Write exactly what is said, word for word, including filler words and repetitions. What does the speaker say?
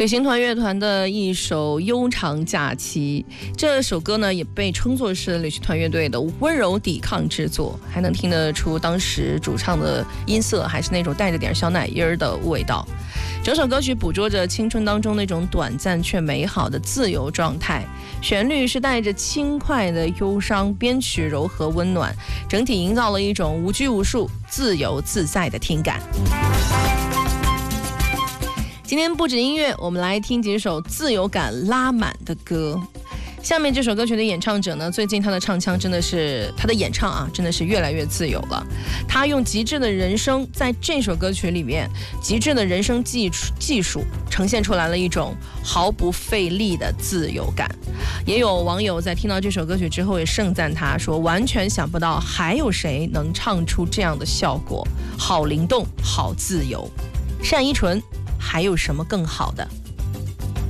旅行团乐团的一首《悠长假期》，这首歌呢也被称作是旅行团乐队的温柔抵抗之作，还能听得出当时主唱的音色还是那种带着点小奶音儿的味道。整首歌曲捕捉着青春当中那种短暂却美好的自由状态，旋律是带着轻快的忧伤，编曲柔和温暖，整体营造了一种无拘无束、自由自在的听感。今天不止音乐，我们来听几首自由感拉满的歌。下面这首歌曲的演唱者呢，最近他的唱腔真的是他的演唱啊，真的是越来越自由了。他用极致的人声，在这首歌曲里面，极致的人声技技术呈现出来了一种毫不费力的自由感。也有网友在听到这首歌曲之后也盛赞他说，完全想不到还有谁能唱出这样的效果，好灵动，好自由。单依纯，还有什么更好的？